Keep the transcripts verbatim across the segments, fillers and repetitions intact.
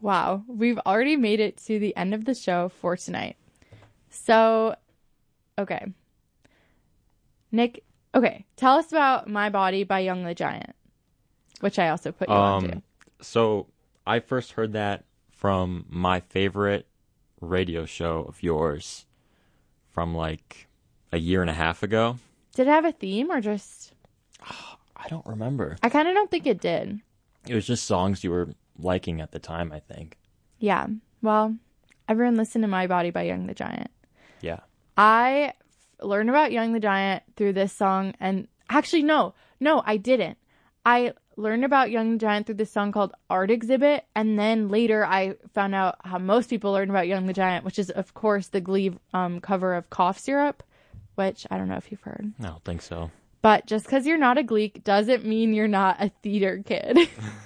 Wow. We've already made it to the end of the show for tonight. So, okay. Nick, okay. Tell us about My Body by Young the Giant, which I also put you Um, onto. so I first heard that from my favorite radio show of yours from like a year and a half ago. Did it have a theme or just... I don't remember. I kind of don't think it did. It was just songs you were liking at the time, I think. Yeah. Well, everyone listen to My Body by Young the Giant. Yeah. I f- learned about Young the Giant through this song. And actually, no. No, I didn't. I learned about Young the Giant through this song called Art Exhibit. And then later I found out how most people learn about Young the Giant, which is, of course, the Glee um, cover of Cough Syrup, which I don't know if you've heard. I don't think so. But just because you're not a Gleek doesn't mean you're not a theater kid.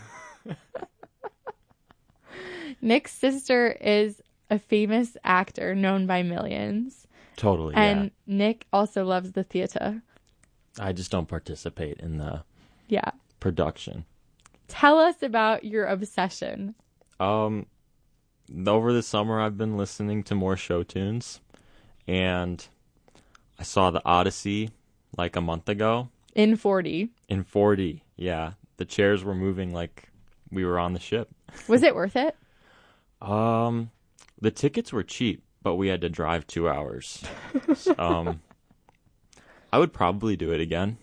Nick's sister is a famous actor known by millions. Totally, and yeah. Nick also loves the theater. I just don't participate in the Yeah. production. Tell us about your obsession. Um, over the summer, I've been listening to more show tunes, and I saw the Odyssey like a month ago. In forty. In forty, yeah. The chairs were moving like we were on the ship. Was it worth it? Um, the tickets were cheap, but we had to drive two hours. um, I would probably do it again.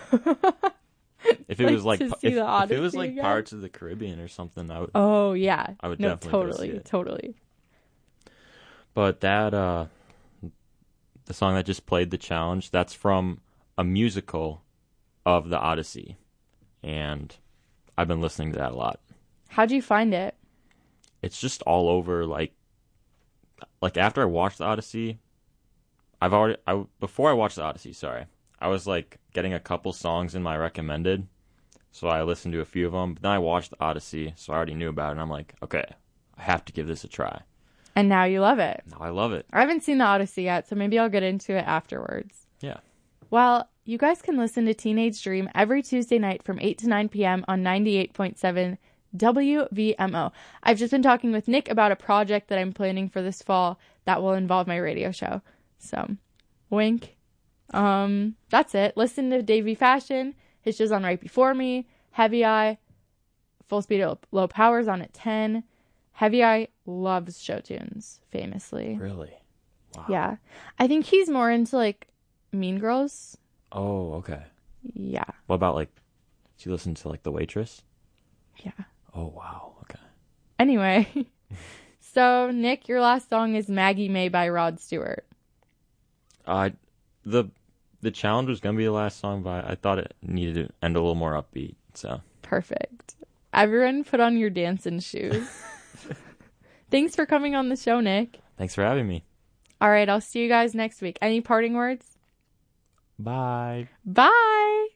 If it Like, was like to if, see the if it was Odyssey like again? Pirates of the Caribbean or something, I would. Oh, yeah. I would no, definitely go totally, see it. totally. But that uh, the song that just played the challenge, that's from a musical of the Odyssey, and I've been listening to that a lot. How'd you find it? It's just all over. Like, like after I watched the Odyssey, I've already I before I watched the Odyssey. Sorry, I was like getting a couple songs in my recommended, so I listened to a few of them. But then I watched the Odyssey, so I already knew about it. And I'm like, okay, I have to give this a try. And now you love it. Now I love it. I haven't seen the Odyssey yet, so maybe I'll get into it afterwards. Yeah. Well, you guys can listen to Teenage Dream every Tuesday night from eight to nine p.m. on ninety-eight point seven W V M O. I've just been talking with Nick about a project that I'm planning for this fall that will involve my radio show. So, wink. Um, that's it. Listen to Davey Fashion. His show's on right before me. Heavy Eye, Full Speed, Low Power's on at ten. Heavy Eye loves show tunes, famously. Really? Wow. Yeah. I think he's more into, like, Mean Girls. Oh, okay. Yeah. What about, like, do you listen to, like, The Waitress? Yeah. Oh, wow. Okay. Anyway, so, Nick, your last song is Maggie May by Rod Stewart. Uh, the the challenge was going to be the last song, but I thought it needed to end a little more upbeat, so. Perfect. Everyone put on your dancing shoes. Thanks for coming on the show, Nick. Thanks for having me. All right, I'll see you guys next week. Any parting words? Bye. Bye.